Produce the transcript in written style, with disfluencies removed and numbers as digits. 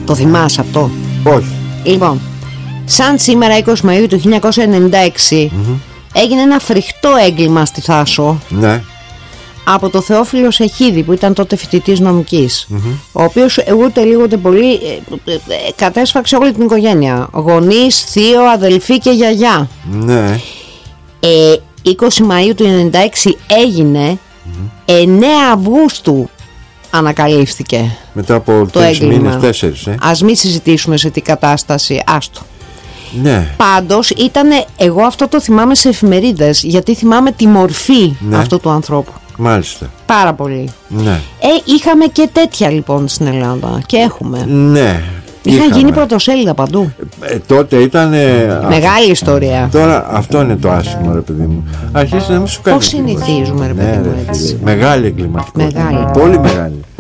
Το θυμάσαι αυτό? Όχι. Λοιπόν, σαν σήμερα 20 Μαΐου του 1996 έγινε ένα φρικτό έγκλημα στη Θάσο. Ναι. Από το Θεόφιλο Σεχίδη, που ήταν τότε φοιτητής νομικής, ο οποίος ούτε λίγο ούτε πολύ κατέσφαξε όλη την οικογένεια. Γονείς, θείο, αδελφή και γιαγιά. Ναι. 20 Μαΐου του 1996 έγινε, 9 Αυγούστου ανακαλύφθηκε μετά από το 3 μήνες, 4. Ας μην συζητήσουμε σε τι κατάσταση, άστο. Ναι. Πάντως ήτανε, εγώ αυτό το θυμάμαι σε εφημερίδες, γιατί θυμάμαι τη μορφή αυτού του ανθρώπου. Μάλιστα. Πάρα πολύ. Ναι. Είχαμε και τέτοια λοιπόν στην Ελλάδα. Και έχουμε. Ναι. Είχαν γίνει πρωτοσέλιδα παντού. Τότε ήταν μεγάλη ιστορία. Τώρα αυτό είναι το άσχημο, ρε παιδί μου. Αρχίζει να μην σου κάνει. Πώς συνηθίζουμε, ρε παιδί μου, έτσι. Μεγάλη εγκληματικότητα. Μεγάλη. Πολύ μεγάλη.